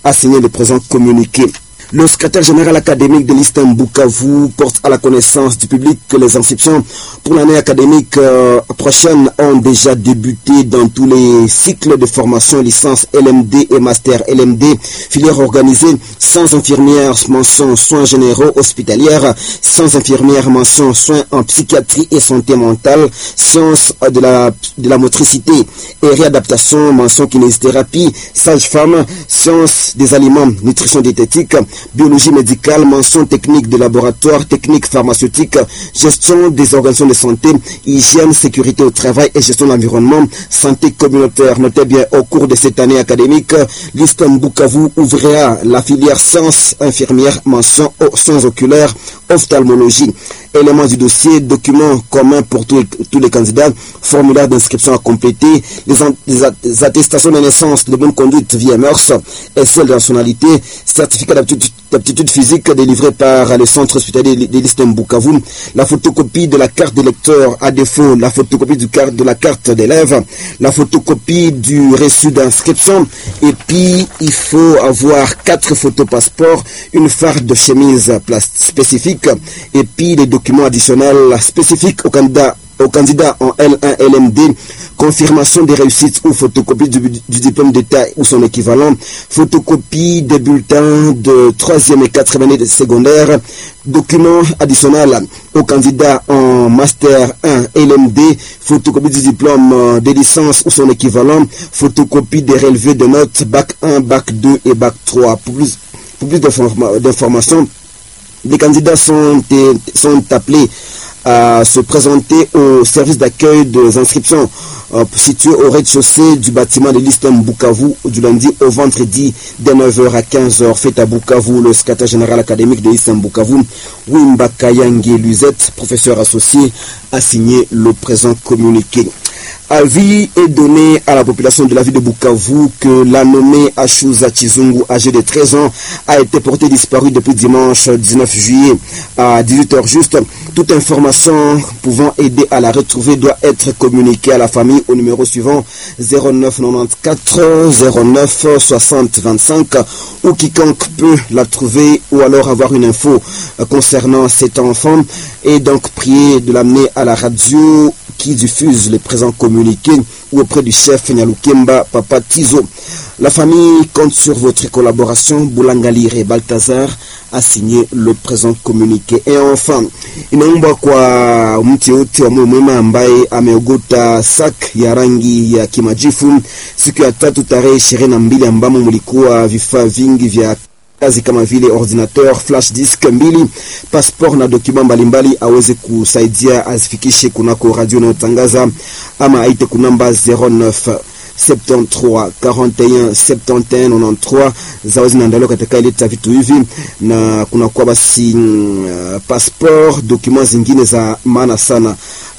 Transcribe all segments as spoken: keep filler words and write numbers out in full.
a signé le présent communiqué. Le secrétaire général académique de l'I S T E M Bukavu porte à la connaissance du public que les inscriptions pour l'année académique euh, prochaine ont déjà débuté dans tous les cycles de formation licence L M D et master L M D, filière organisée sans infirmières mention soins généraux hospitalières, sans infirmières mention soins en psychiatrie et santé mentale, sciences de la, de la motricité et réadaptation mention kinésithérapie, sage-femme, sciences des aliments, nutrition diététique, biologie médicale, mention technique de laboratoire, technique pharmaceutique, gestion des organisations de santé, hygiène, sécurité au travail et gestion de l'environnement, santé communautaire. Notez bien, au cours de cette année académique, l'I S T E M Bukavu ouvrira la filière sciences infirmières, mention soins oculaires, ophtalmologie. Éléments du dossier, documents communs pour tous les, tous les candidats, formulaire d'inscription à compléter, les, an, les, at, les attestations de naissance de bonne conduite via mœurs et celle de nationalité, certificat d'aptitude physique délivré par le centre hospitalier de l'I S T E M Bukavu, la photocopie de la carte d'électeur à défaut, la photocopie du carte, de la carte d'élève, la photocopie du reçu d'inscription, et puis il faut avoir quatre photos passeport, une farde de chemise spécifique, et puis les documents additionnels spécifiques au candidat au candidat en L un L M D, confirmation des réussites ou photocopie du, du diplôme d'État ou son équivalent, photocopie des bulletins de troisième et quatrième année de secondaire, documents additionnels au candidat en Master un L M D, photocopie du diplôme des licences ou son équivalent, photocopie des relevés de notes bac un, bac deux et bac trois. Pour plus, pour plus d'informations, les candidats sont, sont appelés à se présenter au service d'accueil des inscriptions euh, situé au rez-de-chaussée du bâtiment de l'I S T E M Bukavu du lundi au vendredi de neuf heures à quinze heures. Fait à Bukavu, le secrétaire général académique de l'I S T E M Bukavu, Wimba Kayangi Luzette, professeur associé, a signé le présent communiqué. Avis est donné à la population de la ville de Bukavu que la nommée Ashuza Chizungu, âgée de treize ans, a été portée disparue depuis dimanche dix-neuf juillet à dix-huit heures juste. Toute information pouvant aider à la retrouver doit être communiquée à la famille au numéro suivant zéro neuf quatre-vingt-quatorze zéro neuf soixante vingt-cinq ou quiconque peut la trouver ou alors avoir une info concernant cet enfant et donc prier de l'amener à la radio qui diffuse les présents communiqués ou auprès du chef Nyalukemba Papa Tizo. La famille compte sur votre collaboration. Boulangalire et Balthazar a signé le présent communiqué. Et enfin, inaomba kwa mtu yote wa mwema ambaye ameogota sak ya rangi ya kimajifu siku ya tatu tarehe ishirini na mbili ambamo mlikuwa vifaa vingi vya kazi kama vile ordinateur, flash disk mbili, passport na document mbalimbali aweze kusaidia azifikishe kunako radio na utangaza ama aite kunamba zéro neuf soixante-treize quarante et un soixante et un quatre-vingt-treize zawezi naandaliwa katika ile vitu hivi na kuna kwa basi uh, passport, document zingine za maana sana.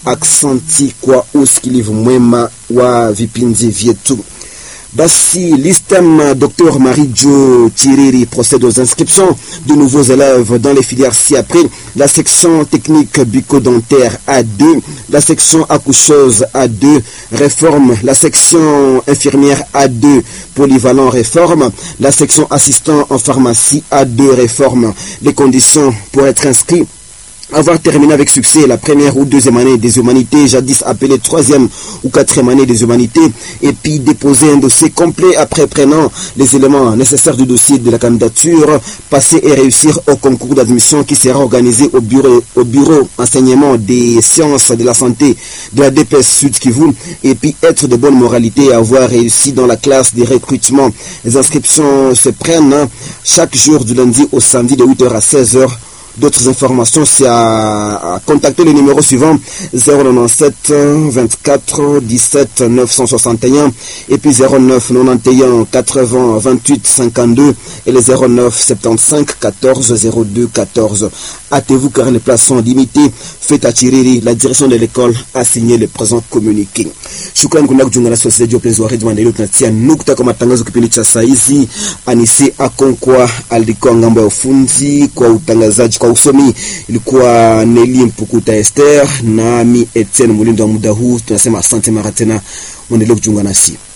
Aksanti kwa usikilivu mwema wa vipindi vyetu. Basi, l'I S T E M Docteur Marie-Jo Tiriri procède aux inscriptions de nouveaux élèves dans les filières ci-après. La section technique bucco-dentaire A deux, la section accoucheuse A deux, réforme, la section infirmière A deux, polyvalent réforme, la section assistant en pharmacie A deux, réforme. Les conditions pour être inscrit: avoir terminé avec succès la première ou deuxième année des humanités, jadis appelée troisième ou quatrième année des humanités, et puis déposer un dossier complet après prenant les éléments nécessaires du dossier de la candidature, passer et réussir au concours d'admission qui sera organisé au bureau, au bureau enseignement des sciences de la santé de la D P S Sud Kivu, et puis être de bonne moralité et avoir réussi dans la classe des recrutements. Les inscriptions se prennent chaque jour du lundi au samedi de huit heures à seize heures. D'autres informations, c'est à, à contacter le numéro suivant zéro neuf sept vingt-quatre dix-sept neuf cent soixante et un et puis zéro neuf quatre-vingt-onze quatre-vingts vingt-huit cinquante-deux et le zéro neuf soixante-quinze quatorze zéro deux quatorze. Hâtez-vous car les places sont limitées. Faites à Tiriri, la direction de l'école a signé le présent communiqué. Shukrani kuna kujiunga na society open wa radio ndio tunatia nukta kwa matangazo kipindi cha saa hizi. Anise Akonkwa alikuwa ngambo ya ufunzi kwa utangazaji kwa usomi, ilikuwa Nelly Mpukuta Esther, nami Etienne Mulindo wa muda huu. Tunasema asante mara tena, muendelee kujiunga nasi.